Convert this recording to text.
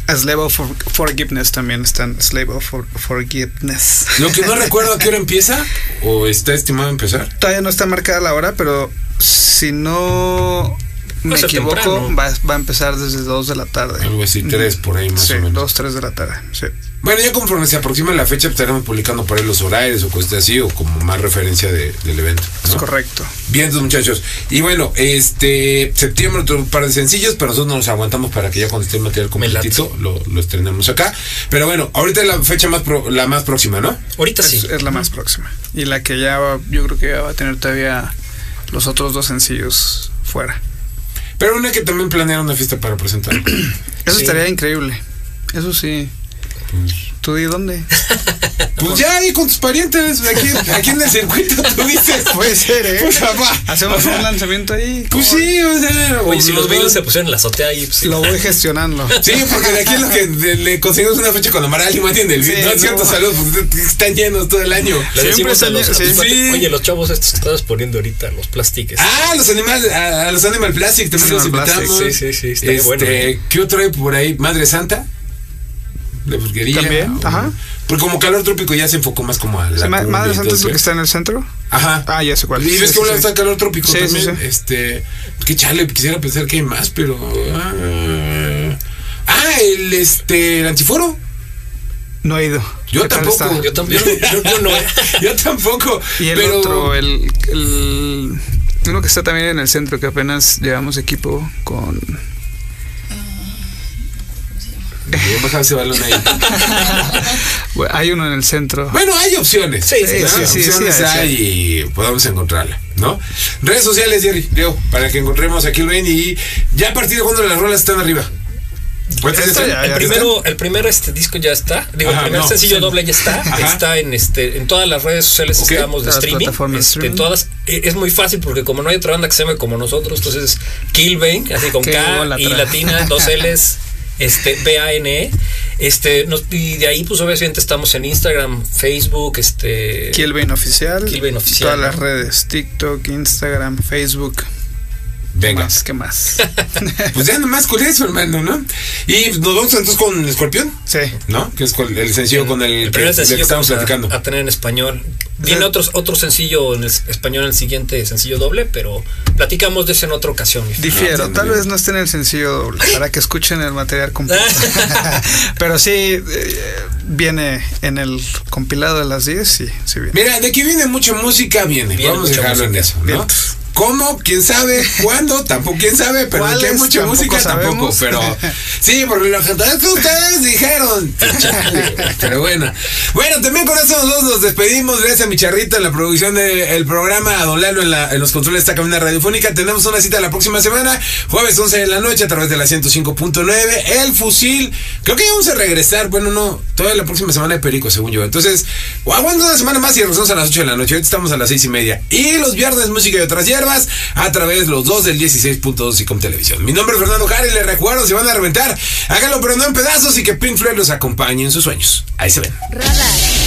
A Slave of Forgiveness también están. Slave of Forgiveness. Lo que no recuerdo, ¿a qué hora empieza? ¿O está estimado a empezar? Todavía no está marcada la hora, pero si no me equivoco, va a empezar desde 2 de la tarde. Algo así, 3 por ahí más o menos. 2, 3 de la tarde, sí. Bueno, ya conforme se aproxima la fecha, estaremos publicando por ahí los horarios o cosas así, o como más referencia del evento, ¿no? Es correcto. Bien, entonces, muchachos. Y bueno, septiembre otro par de sencillos, pero nosotros nos aguantamos para que ya cuando esté el material completito lo estrenemos acá. Pero bueno, ahorita es la fecha la más próxima, ¿no? Ahorita sí. Es la más próxima. Y la que yo creo que ya va a tener todavía los otros 2 sencillos fuera. Pero una que también planearon una fiesta para presentar. Eso estaría increíble. Eso sí. Pues, ¿Tú y dónde? Pues ya ahí con tus parientes, aquí en el circuito, tú dices. Puede ser, Pues, hacemos un lanzamiento ahí. Pues sí, o sea. Oye, si los Beatles se pusieron en la azotea ahí, pues, lo voy gestionando. Sí, porque de aquí es lo que le conseguimos una fecha con Amaral y Martín del Beat. No es cierto, saludos, porque están llenos todo el año. Siempre están llenos. Sí. Oye, los chavos estos que estabas poniendo ahorita, los plásticos. Ah, a los Animal Plastic también los invitamos. Sí, está bueno. ¿Qué otro hay por ahí? Madre Santa. De burguería. También, ajá. Porque como Calor Trópico ya se enfocó más como a la Madre Santa es lo que está en el centro. Ajá. Ah, ya sé cuál. Y ves que está Calor Trópico también. Sí. Que chale, quisiera pensar que hay más, pero el Antiforo. No he ido. Yo tampoco. Yo no. Yo tampoco. Y el otro, uno que está también en el centro, que apenas llevamos equipo con. Voy a bajar ese balón ahí. Bueno, hay uno en el centro. Bueno, hay opciones. Sí, opciones hay y podamos encontrarla, ¿no? Redes sociales, Jerry, Leo, para que encontremos aquí el Ben. Y ya a partir de cuando las rolas están arriba. El primer disco ya está. Digo, el primer sencillo doble ya está. Está en todas las redes sociales. Estamos de streaming. En todas. Es muy fácil porque como no hay otra banda que se llame como nosotros, entonces Killbane, así con K y latina, 2 L's. BANE, y de ahí pues obviamente estamos en Instagram, Facebook, Killbane Oficial, todas las ¿no? redes, TikTok, Instagram, Facebook. Venga. ¿Qué más? Pues ya nomás con eso, hermano, ¿no? Y nos vamos entonces con Escorpión. Sí. ¿No? Que es el sencillo con el primer sencillo que estamos platicando. A tener en español. Viene otro sencillo en español, el siguiente sencillo doble, pero platicamos de eso en otra ocasión. Difiero, tal vez no esté en el sencillo doble, para que escuchen el material completo. Pero sí, viene en el compilado de las 10, sí viene. Mira, de que viene mucha música, viene. Vamos a dejarlo en eso, ¿no? Bien. ¿Cómo? ¿Quién sabe? ¿Cuándo? Tampoco, ¿quién sabe? Pero de que hay mucha música, tampoco. Pero sí, porque la gente es que ustedes dijeron. Pero bueno, también con eso nosotros nos despedimos. Gracias a mi charrita en la producción del programa, a Don Lalo en los controles de esta cabina radiofónica. Tenemos una cita la próxima semana, jueves 11 de la noche, a través de la 105.9. El Fusil. Creo que vamos a regresar. Bueno, no, toda la próxima semana de Perico, según yo. Entonces, aguanta una semana más y regresamos a las 8 de la noche. Ahorita estamos a las 6:30. Y los viernes, música y otras hierbas a través de los 2 del 16.2 y con televisión. Mi nombre es Fernando Jara y les recuerdo, si van a reventar, háganlo pero no en pedazos y que Pink Floyd los acompañe en sus sueños. Ahí se ven. Radar.